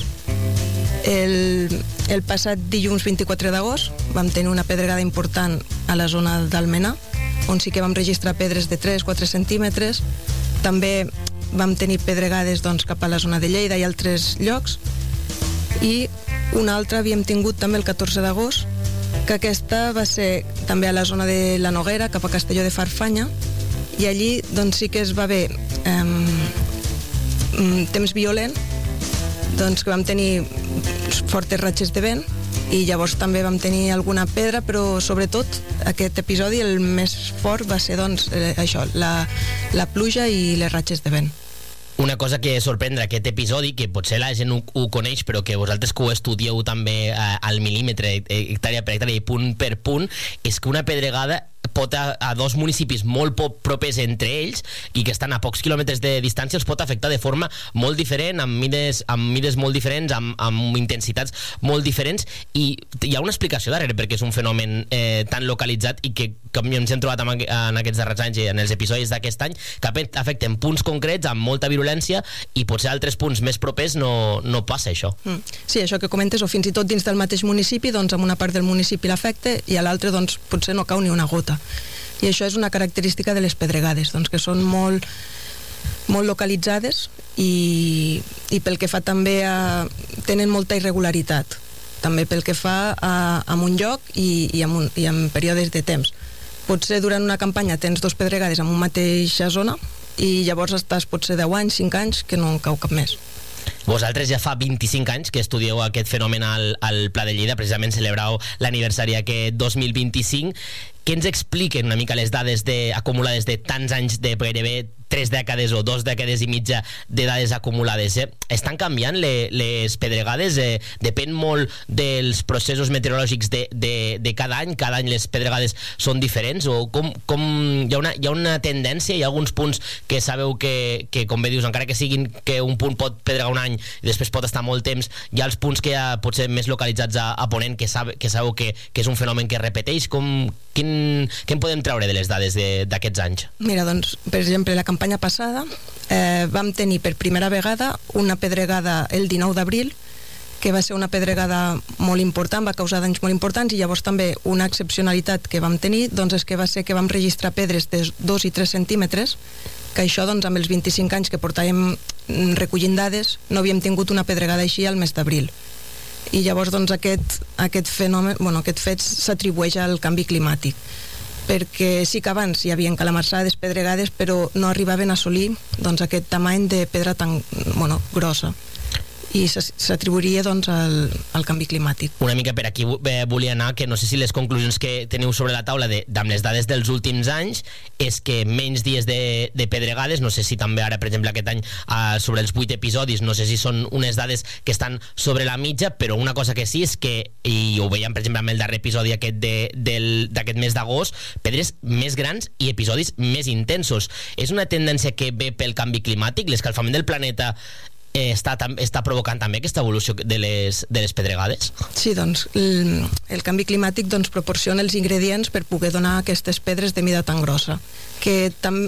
Speaker 10: El passat dilluns 24 d'agost vam tenir una pedregada important a la zona d'Almenar, on sí que vam registrar pedres de 3-4 centímetres. També vam tenir pedregades cap a la zona de Lleida i altres llocs. I una altra havíem tingut també el 14 d'agost, que aquesta va ser també a la zona de la Noguera, cap a Castelló de Farfanya, i allí sí que es va haver temps violent, que vam tenir fortes ratxes de vent, i llavors també vam tenir alguna pedra, però sobretot aquest episodi el més fort va ser això, la pluja i les ratxes de vent.
Speaker 2: Una cosa que sorprèn d'aquest episodi, que potser la gent ho coneix, però que vosaltres que ho estudieu també al mil·límetre, hectàrea per hectàrea i punt per punt, és que una pedregada pot a 2 municipis molt propers entre ells i que estan a pocs quilòmetres de distància, els pot afectar de forma molt diferent, amb mides molt diferents, amb intensitats molt diferents, i hi ha una explicació darrere perquè és un fenomen tan localitzat i que, com ens hem trobat en aquests darrers anys i en els episodis d'aquest any, que afecten punts concrets amb molta virulència i potser altres punts més propers no passa això.
Speaker 10: Sí, això que comentes, o fins i tot dins del mateix municipi, amb una part del municipi l'afecta i a l'altre potser no cau ni una gota. I això és una característica de les pedregades, que són molt localitzades i pel que fa també tenen molta irregularitat, també pel que fa a un lloc i en períodes de temps. Potser durant una campanya tens 2 pedregades en una mateixa zona i llavors estàs potser 10 anys, 5 anys que no en cau cap més.
Speaker 2: Vosaltres ja fa 25 anys que estudieu aquest fenomen al Pla de Lleida, precisament celebrau l'aniversari aquest 2025. Què ens expliquen una mica les dades acumulades de tants anys, de gairebé 3 dècades o 2 dècades i mitja de dades acumulades? Estan canviant les pedregades? Depèn molt dels processos meteorològics de cada any? Cada any les pedregades són diferents? O hi ha una tendència? Hi ha alguns punts que sabeu que, com bé dius, encara que siguin que un punt pot pedregar un any i després pot estar molt temps, hi ha els punts que potser més localitzats a Ponent que sabeu que és un fenomen que es repeteix? Què en podem treure de les dades d'aquests anys?
Speaker 10: Mira, per exemple, la campanya passada vam tenir per primera vegada una pedregada el 19 d'abril, que va ser una pedregada molt important, va causar danys molt importants, i llavors també una excepcionalitat que vam tenir és que va ser que vam registrar pedres de 2 i 3 centímetres, que això amb els 25 anys que portàvem recollint dades no havíem tingut una pedregada així al mes d'abril. I llavors aquest fenomen, aquest fet s'atribueix al canvi climàtic, perquè sí que abans hi havia calamarsades, pedregades, però no arribaven a assolir aquest tamany de pedra tan grossa. i s'atribuiria doncs, al canvi climàtic.
Speaker 2: Una mica per aquí volia anar, que no sé si les conclusions que teniu sobre la taula amb les dades dels últims anys és que menys dies de pedregades, no sé si també ara, per exemple, aquest any sobre els 8 episodis, no sé si són unes dades que estan sobre la mitja, però una cosa que sí és que, i ho veiem per exemple amb el darrer episodi aquest d'aquest mes d'agost, pedres més grans i episodis més intensos. És una tendència que ve pel canvi climàtic? L'escalfament del planeta està provocant també aquesta evolució de les pedregades?
Speaker 10: Sí, doncs el canvi climàtic doncs, proporciona els ingredients per poder donar aquestes pedres de mida tan grossa, que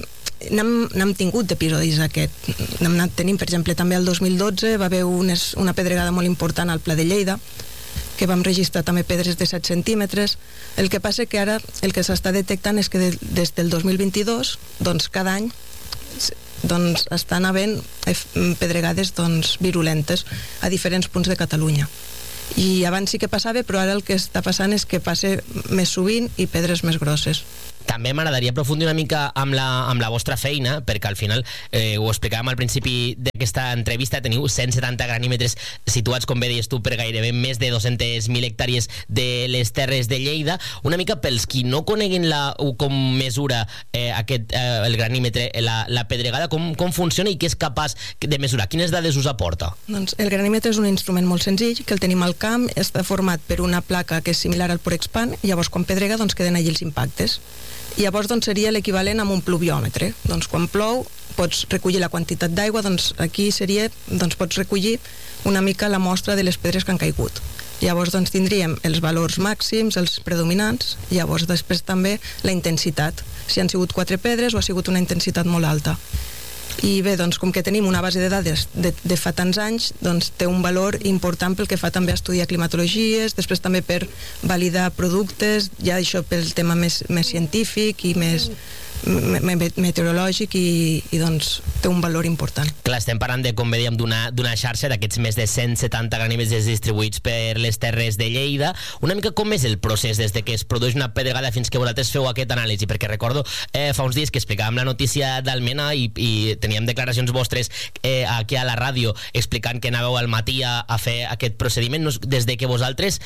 Speaker 10: n'hem tingut d'episodis aquest. Tenim, per exemple, també el 2012 va haver una pedregada molt important al Pla de Lleida, que vam registrar també pedres de 7 centímetres. El que passa que ara el que s'està detectant és que des del 2022, doncs cada any doncs estan havent pedregades doncs, virulentes a diferents punts de Catalunya. I abans sí que passava, però ara el que està passant és que passa més sovint i pedres més grosses.
Speaker 2: També m'agradaria aprofundir una mica amb la vostra feina, perquè al final ho explicàvem al principi d'aquesta entrevista, teniu 170 granímetres situats, com bé deies tu, per gairebé més de 200.000 hectàrees de les Terres de Lleida. Una mica pels qui no coneguin com mesura el granímetre, la pedregada, com funciona i què és capaç de mesurar? Quines dades us aporta?
Speaker 10: Doncs el granímetre és un instrument molt senzill, que el tenim al camp, està format per una placa que és similar al Porexpan, i llavors quan pedrega doncs queden allí els impactes. Llavors doncs, seria l'equivalent amb un pluviòmetre. Doncs quan plou pots recollir la quantitat d'aigua, doncs aquí seria, doncs pots recollir una mica la mostra de les pedres que han caigut. Llavors doncs tindríem els valors màxims, els predominants, llavors després també la intensitat, si han sigut 4 pedres o ha sigut una intensitat molt alta. I bé, doncs com que tenim una base de dades de fa tants anys, doncs té un valor important pel que fa també a estudiar climatologies, després també per validar productes, ja això pel tema més científic i més meteorològic i doncs té un valor important.
Speaker 2: Clar, estem parlant de, com dèiem, d'una xarxa d'aquests més de 170 granímetres distribuïts per les Terres de Lleida. Una mica com és el procés des de que es produeix una pedregada fins que vosaltres feu aquest anàlisi? Perquè recordo fa uns dies que explicàvem la notícia d'Almena i teníem declaracions vostres aquí a la ràdio explicant que anàveu al matí a fer aquest procediment. Des de que vosaltres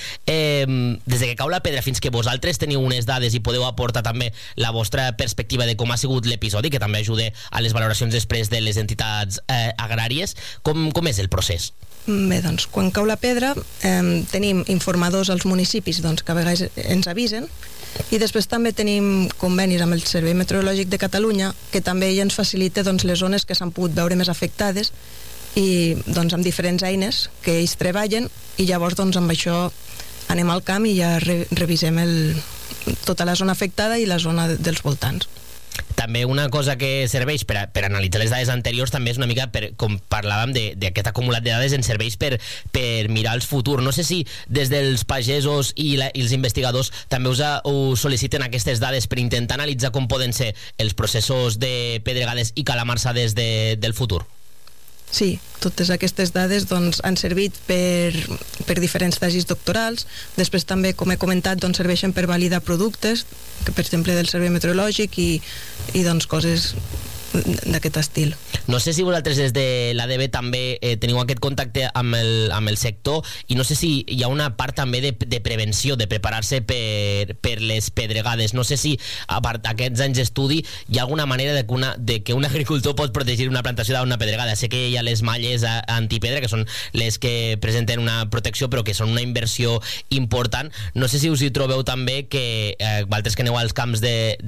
Speaker 2: des de que cau la pedra fins que vosaltres teniu unes dades i podeu aportar també la vostra perspectiva de com ha sigut l'episodi, que també ajuda a les valoracions després de les entitats agràries, com és el procés?
Speaker 10: Bé, doncs, quan cau la pedra tenim informadors als municipis doncs, que a vegades ens avisen, i després també tenim convenis amb el Servei Meteorològic de Catalunya, que també ens facilita doncs, les zones que s'han pogut veure més afectades i doncs, amb diferents eines que ells treballen, i llavors doncs, amb això anem al camp i ja revisem tota la zona afectada i la zona dels voltants.
Speaker 2: També una cosa que serveix per analitzar les dades anteriors també és una mica, com parlàvem d'aquest acumulat de dades, ens serveix per mirar el futur. No sé si des dels pagesos i els investigadors també us sol·liciten aquestes dades per intentar analitzar com poden ser els processos de pedregades i calamarsades del futur.
Speaker 10: Sí, totes aquestes dades doncs, han servit per diferents tesis doctorals. Després també, com he comentat, doncs, serveixen per validar productes, que, per exemple, del Servei Meteorològic i doncs, coses d'aquest estil.
Speaker 2: No sé si vosaltres des de l'ADB també teniu aquest contacte amb el sector, i no sé si hi ha una part també de prevenció, de preparar-se per les pedregades. No sé si a part d'aquests anys d'estudi hi ha alguna manera de que un agricultor pot protegir una plantació d'una pedregada. Sé que hi ha les malles antipedra, que són les que presenten una protecció però que són una inversió important. No sé si us hi trobeu també que vosaltres que aneu als camps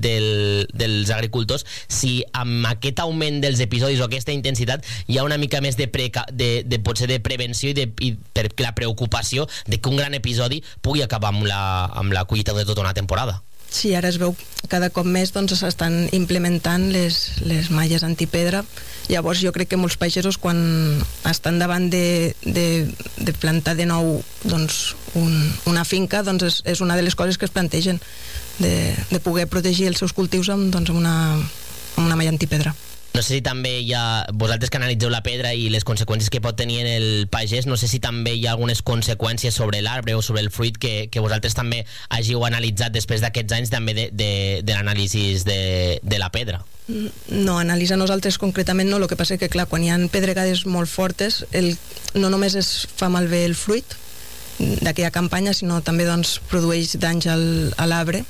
Speaker 2: dels agricultors, si amb aquest augment dels episodis o aquesta intensitat hi ha una mica més potser de prevenció i per la preocupació de que un gran episodi pugui acabar amb la collita de tota una temporada.
Speaker 10: Sí, ara es veu cada cop més doncs s'estan implementant les malles antipedra. Llavors jo crec que molts pagesos quan estan davant de plantar de nou doncs, una finca, doncs és una de les coses que es plantegen, de poder protegir els seus cultius amb una malla antipedra.
Speaker 2: No sé si també hi ha, vosaltres que analitzeu la pedra i les conseqüències que pot tenir en el pagès, no sé si també hi ha algunes conseqüències sobre l'arbre o sobre el fruit que vosaltres també hàgiu analitzat després d'aquests anys també de l'anàlisi de la pedra.
Speaker 10: No, analitzar nosaltres concretament no, el que passa que clar, quan hi ha pedregades molt fortes no només es fa malbé el fruit d'aquella campanya, sinó també doncs, produeix danys a l'arbre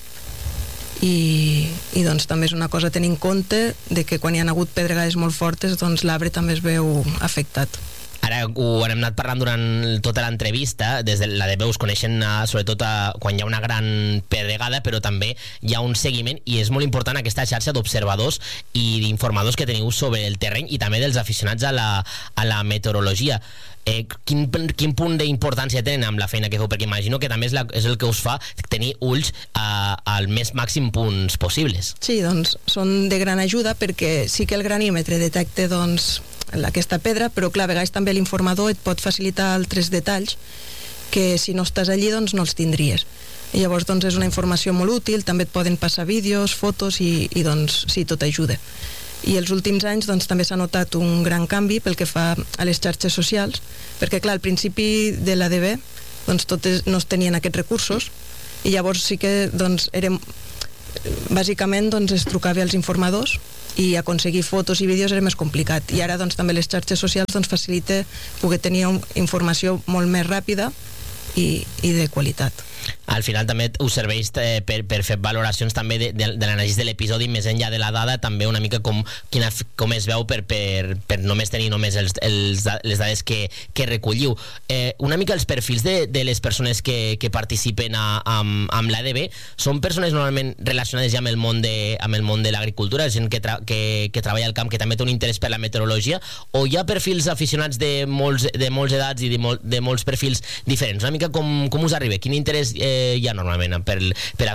Speaker 10: i doncs també és una cosa a tenir en compte de que quan hi ha hagut pedregades molt fortes doncs l'arbre també es veu afectat.
Speaker 2: Ara ho hem anat parlant durant tota l'entrevista, des de la de veus coneixen sobretot quan hi ha una gran pedregada, però també hi ha un seguiment i és molt important aquesta xarxa d'observadors i d'informadors que teniu sobre el terreny i també dels aficionats a la meteorologia. Quin punt d'importància tenen amb la feina que feu? Perquè imagino que també és el que us fa tenir ulls al més màxim punts possibles.
Speaker 10: Sí, doncs són de gran ajuda perquè sí que el granímetre detecta doncs aquesta pedra, però clar, a vegades també l'informador et pot facilitar altres detalls que si no estàs allí doncs no els tindries. I llavors doncs és una informació molt útil, també et poden passar vídeos, fotos i doncs sí, tot ajuda. I els últims anys doncs, també s'ha notat un gran canvi pel que fa a les xarxes socials, perquè clar, al principi de l'ADB doncs, no es tenien aquests recursos i llavors sí que doncs, bàsicament doncs, es trucava als informadors i aconseguir fotos i vídeos era més complicat i ara doncs, també les xarxes socials doncs, facilita poder tenir informació molt més ràpida i de qualitat.
Speaker 2: Al final també us serveix per fer valoracions també de l'anàlisi de l'episodi més enllà de la dada, també una mica com es veu per només tenir només les dades que recolliu. Una mica els perfils de les persones que participen amb l'ADB són persones normalment relacionades ja amb el món de l'agricultura, gent que treballa al camp, que també té un interès per la meteorologia, o hi ha perfils aficionats de molts edats i de molts perfils diferents? Una mica com us arriba? Quin interès hi ha normalment per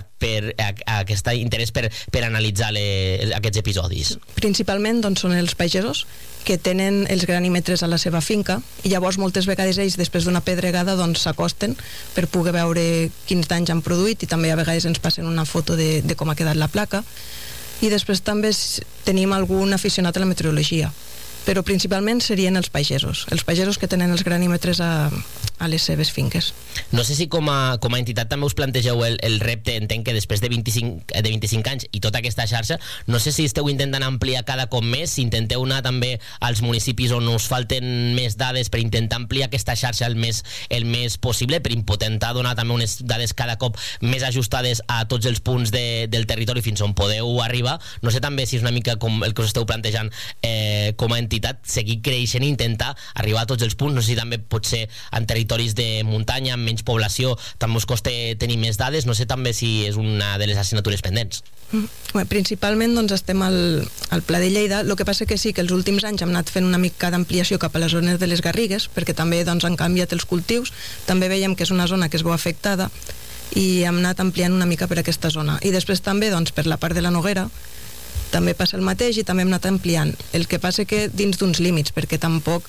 Speaker 2: aquest interès per analitzar aquests episodis?
Speaker 10: Principalment doncs, són els pagesos que tenen els granímetres a la seva finca i llavors moltes vegades ells després d'una pedregada doncs, s'acosten per poder veure quins danys han produït i també a vegades ens passen una foto de com ha quedat la placa i després també tenim algun aficionat a la meteorologia, però principalment serien els pagesos que tenen els granímetres a les seves finques.
Speaker 2: No sé si com a entitat també us plantegeu el repte, entenc que després de 25 anys i tota aquesta xarxa, no sé si esteu intentant ampliar cada cop més, si intenteu anar també als municipis on us falten més dades per intentar ampliar aquesta xarxa el més possible, per intentar donar també unes dades cada cop més ajustades a tots els punts del territori fins on podeu arribar. No sé també si és una mica com el que us esteu plantejant com a entitat, seguir creixent i intentar arribar a tots els punts. No sé si també potser en territoris de muntanya, amb menys població, també us costa tenir més dades. No sé també si és una de les assignatures pendents.
Speaker 10: Principalment doncs, estem al Pla de Lleida. El que passa que sí que els últims anys hem anat fent una mica d'ampliació cap a les zones de les Garrigues, perquè també doncs, han canviat els cultius. També veiem que és una zona que es veu afectada i hem anat ampliant una mica per aquesta zona. I després també doncs, per la part de la Noguera també passa el mateix i també hem anat ampliant. El que passa que dins d'uns límits, perquè tampoc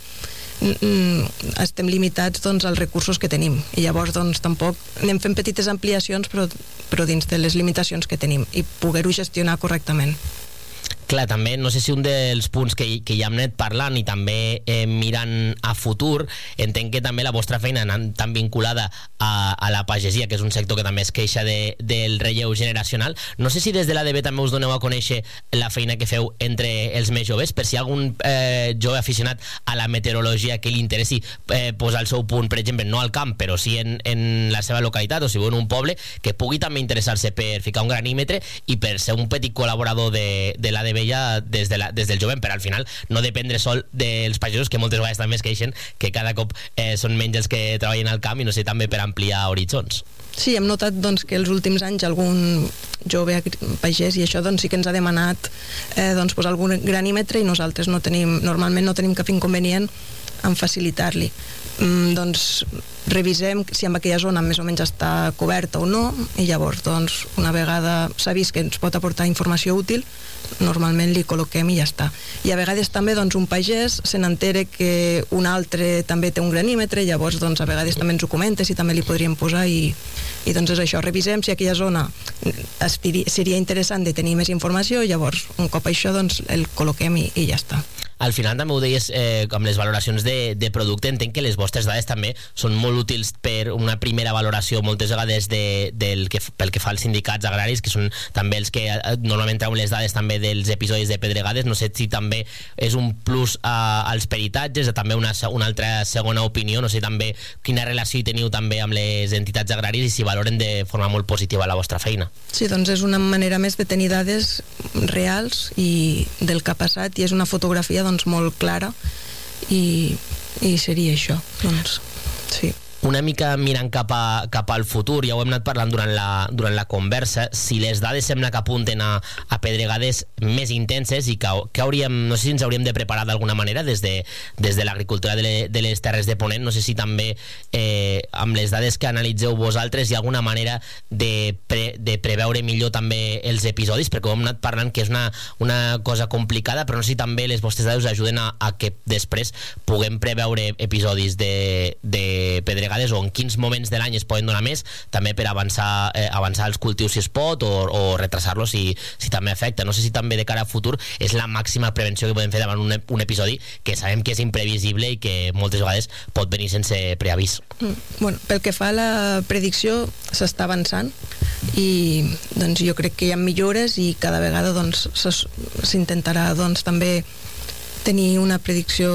Speaker 10: estem limitats doncs, als recursos que tenim i llavors doncs, tampoc anem fent petites ampliacions però dins de les limitacions que tenim i poder-ho gestionar correctament.
Speaker 2: Clar, també, no sé si un dels punts que ja hem anat parlant i també mirant a futur, entenc que també la vostra feina anant tan vinculada a la pagesia, que és un sector que també es queixa del relleu generacional. No sé si des de l'ADB també us doneu a conèixer la feina que feu entre els més joves, per si hi ha algun jove aficionat a la meteorologia que li interessi posar el seu punt, per exemple, no al camp, però sí en la seva localitat, o si viu en un poble, que pugui també interessar-se per ficar un granímetre i per ser un petit col·laborador de l'ADB ja des del jovent, per al final no dependre sol dels pagesos, que moltes vegades també es queixen que cada cop són menys els que treballen al camp, i no sé, també per ampliar horitzons.
Speaker 10: Sí, hem notat doncs, que els últims anys algun jove pagès i això doncs, sí que ens ha demanat doncs, posar algun granímetre i nosaltres normalment no tenim cap inconvenient en facilitar-li. Doncs revisem si en aquella zona més o menys està coberta o no i llavors doncs, una vegada s'ha vist que ens pot aportar informació útil, normalment li col·loquem i ja està. I a vegades també doncs, un pagès se n'entera que un altre també té un granímetre, llavors doncs, a vegades també ens ho comenta si també li podríem posar i i doncs és això, revisem si aquella zona seria interessant de tenir més informació, llavors un cop això doncs el col·loquem i ja està.
Speaker 2: Al final també ho deies amb les valoracions de producte, entenc que les vostres dades també són molt útils per una primera valoració moltes vegades pel que fa als sindicats agraris, que són també els que normalment treuen les dades també dels episodis de pedregades. No sé si també és un plus als peritatges, també una altra segona opinió, no sé també quina relació hi teniu també amb les entitats agràries i si valoren de forma molt positiva la vostra feina.
Speaker 10: Sí, doncs és una manera més de tenir dades reals i del que ha passat, i és una fotografia doncs molt clara i seria això, doncs sí.
Speaker 2: Una mica mirant cap al futur, ja ho hem anat parlant durant la conversa, si les dades sembla que apunten a pedregades més intenses i que hauríem, no sé si ens hauríem de preparar d'alguna manera des de l'agricultura de les Terres de Ponent, no sé si també amb les dades que analitzeu vosaltres hi ha alguna manera de preveure millor també els episodis, perquè ho hem anat parlant que és una cosa complicada, però no sé si també les vostres dades us ajuden a que després puguem preveure episodis de pedregades o en quins moments de l'any es poden donar més, també per avançar els cultius si es pot o retrasar-los si també afecta. No sé si també de cara a futur és la màxima prevenció que podem fer davant un episodi que sabem que és imprevisible i que moltes vegades pot venir sense preavís.
Speaker 10: Bueno, pel que fa a la predicció s'està avançant i doncs jo crec que hi ha millores i cada vegada doncs s'intentarà doncs també tenir una predicció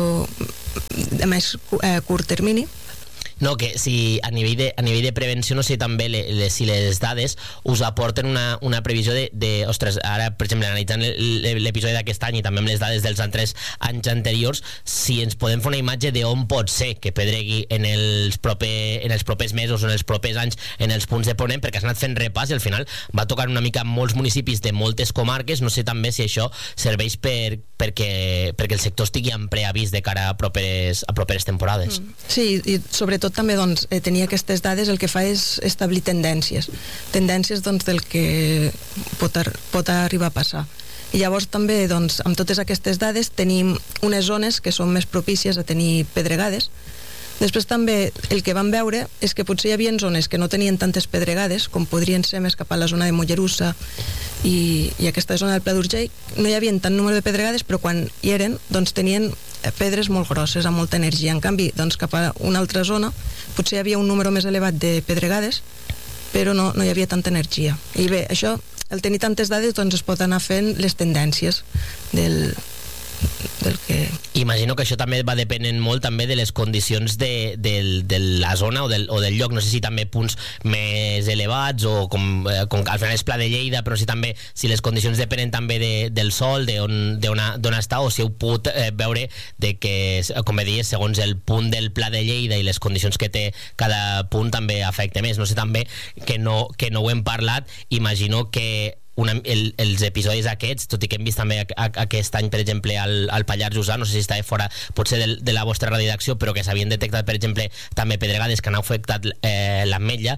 Speaker 10: de més curt termini.
Speaker 2: No, que si a nivell de prevenció, no sé també si les dades us aporten una previsió ostres, ara, per exemple, analitzant l'episodi d'aquest any i també amb les dades dels altres anys anteriors, si ens podem fer una imatge d'on pot ser que pedregui en els propers mesos o en els propers anys en els punts de Ponent, perquè has anat fent repàs i al final va tocar una mica molts municipis de moltes comarques. No sé també si això serveix perquè el sector estigui en preavís de cara a properes temporades.
Speaker 10: Sí, i sobretot també doncs, tenir aquestes dades el que fa és establir tendències doncs, del que pot arribar a passar. I llavors també doncs, amb totes aquestes dades tenim unes zones que són més propícies a tenir pedregades. Després també el que vam veure és que potser hi havia zones que no tenien tantes pedregades, com podrien ser més cap a la zona de Mollerussa i aquesta zona del Pla d'Urgell, no hi havia tant número de pedregades, però quan hi eren doncs tenien pedres molt grosses, amb molta energia. En canvi, doncs cap a una altra zona potser hi havia un número més elevat de pedregades, però no hi havia tanta energia. I bé, això, al tenir tantes dades, doncs es pot anar fent les tendències del que...
Speaker 2: Imagino que això també va depenent molt també de les condicions de la zona o del lloc. No sé si també punts més elevats o com al final és Pla de Lleida, però si les condicions depenen també del sol, d'on està, o si heu pogut veure de que, com bé dies, segons el punt del Pla de Lleida i les condicions que té cada punt també afecta més. No sé també que no ho hem parlat, imagino que els episodis aquests, tot i que hem vist també aquest any, per exemple, al Pallars Jussà, no sé si estava fora potser de la vostra redacció, però que s'havien detectat, per exemple, també pedregades que han afectat l'ametlla.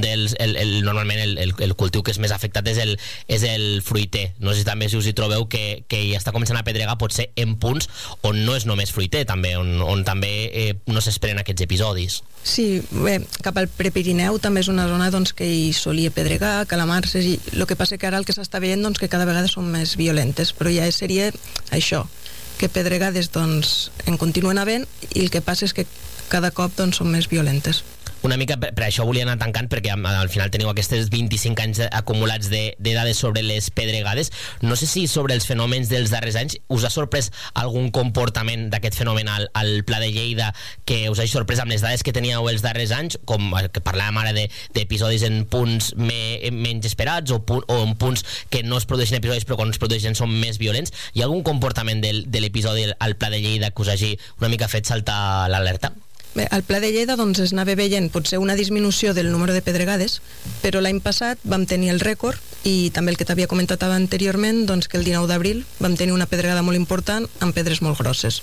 Speaker 2: Normalment el cultiu que és més afectat és el fruiter. No sé també si us hi trobeu que ja està començant a pedregar potser en punts on no és només fruiter, també, on també no s'esperen aquests episodis.
Speaker 10: Sí, bé, cap al Prepirineu també és una zona doncs, que hi solia pedregar, calamarses, i el que passa que ara el que s'està veient doncs, que cada vegada són més violentes, però ja seria això, que pedregades doncs, en continuen havent i el que passa és que cada cop doncs, són més violentes.
Speaker 2: Una mica per això volia anar tancant, perquè al final teniu aquests 25 anys acumulats de dades sobre les pedregades. No sé si sobre els fenòmens dels darrers anys us ha sorprès algun comportament d'aquest fenomen al Pla de Lleida que us hagi sorprès amb les dades que teníeu els darrers anys, com que parlàvem ara d'episodis en punts menys esperats o en punts que no es produeixen episodis però quan es produeixen són més violents. Hi ha algun comportament de l'episodi al Pla de Lleida que us hagi una mica fet saltar l'alerta?
Speaker 10: Bé, al Pla de Lleida doncs, es anava veient potser una disminució del número de pedregades, però l'any passat vam tenir el rècord i també el que t'havia comentat anteriorment, doncs, que el 19 d'abril vam tenir una pedregada molt important amb pedres molt grosses.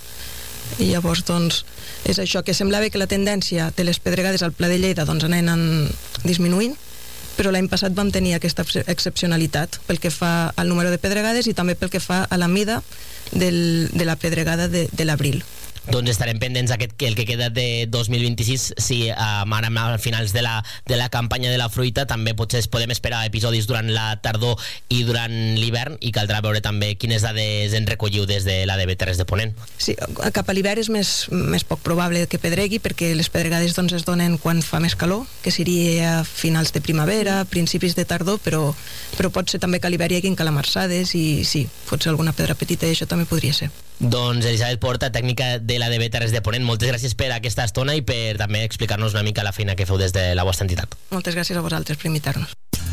Speaker 10: I llavors doncs, és això, que semblava que la tendència de les pedregades al Pla de Lleida doncs, anaven disminuint, però l'any passat vam tenir aquesta excepcionalitat pel que fa al número de pedregades i també pel que fa a la mida de la pedregada de l'abril.
Speaker 2: Doncs estarem pendents el que queda de 2026, si ara a finals de la campanya de la fruita també potser podem esperar episodis durant la tardor i durant l'hivern, i caldrà veure també quines dades en recolliu des de l'ADB Terres de Ponent.
Speaker 10: Sí, cap a l'hivern és més poc probable que pedregui, perquè les pedregades doncs, es donen quan fa més calor, que seria a finals de primavera, principis de tardor, però pot ser també que a l'hivern hi hagin calamarsades i sí, potser alguna pedra petita, i això també podria ser.
Speaker 2: Doncs Elisabet Porta, tècnica de l'ADB Terres de Ponent, moltes gràcies per aquesta estona i per també explicar-nos una mica la feina que feu des de la vostra entitat.
Speaker 10: Moltes gràcies a vosaltres per invitar-nos.